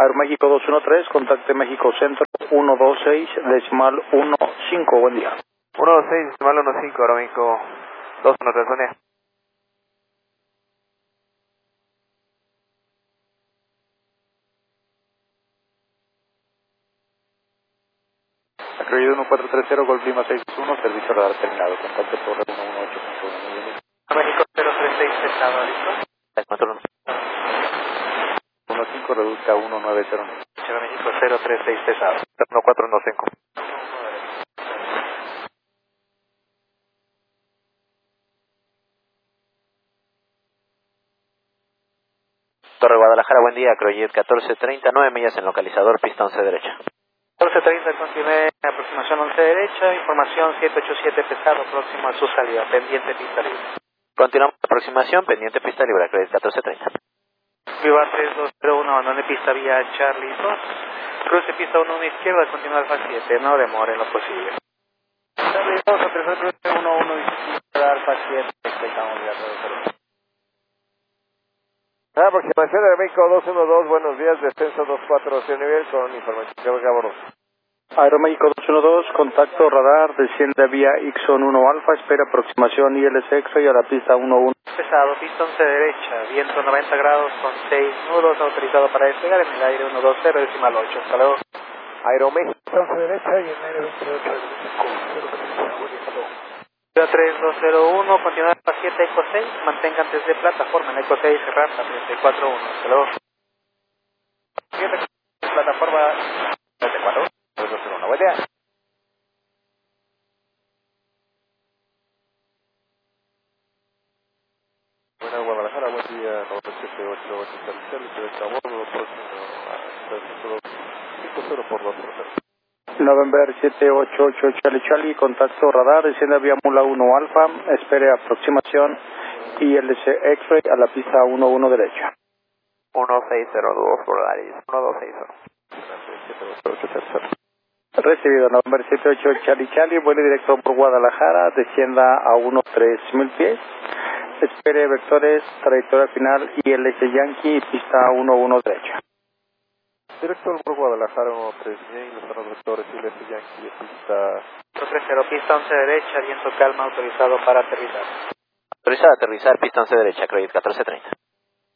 Aeroméxico 213, contacte México Centro 126.15, buen día. 126.15, Aeroméxico 213, buen día. Acroid 1430, Golf Lima 61, servicio radar terminado, contacte Torre 118.1. México 036, estado listo. Control 15, reduzca 1909. México 036, pesado. 1415. Torre Guadalajara, buen día. Croyet 1430, 9 millas en localizador, pista 11 derecha. 1430, continúe aproximación 11 derecha, información 787 pesado, próximo a su salida, pendiente pista libre. Continuamos aproximación, pendiente pista libre, Croyet 1430. Viva 3201, abandone pista vía Charlie 2, cruce pista 1 izquierda, continúa Alfa 7, no demore en lo posible. Charlie 2, aterrizar 311, izquierda, Alfa 7, expectamos ya todo. Aproximación de México 212, buenos días, descenso 24 nivel con información que venga a bordo. Aeroméxico 212, contacto radar, desciende vía Ixon 1 Alfa, espera aproximación ILS X-Ray a la pista 11. Pesado, pista 11 derecha, viento 90 grados con 6 nudos, autorizado para despegar en el aire 120, decimal 8, hasta luego. Aeroméxico 11 derecha y en aire 28. 3201, continúa Alfa 7, Eco 6, mantenga antes de plataforma en Eco 6, Rata 341, hasta luego. 7, plataforma 34, 321, buen día. Buena Guadalajara, buen día, 978, está a bordo, próximo a 50 por 2. November 788 Charlie, contacto radar, desciende vía Mula 1 Alfa, espere aproximación ILS X-Ray a la pista 11 derecha. 1602, Volaris, 1260. Recibido, November 788 Charlie, vuelo directo por Guadalajara, descienda a 13.000 pies, espere vectores, trayectoria final ILS Yankee, pista 11 derecha. Director por Guadalajara, 13000, están los vectores ILS Yankee, pista 130, pista 11 derecha, viento calma, autorizado para aterrizar. Autorizado a aterrizar, pista 11 derecha, Croyet 1430.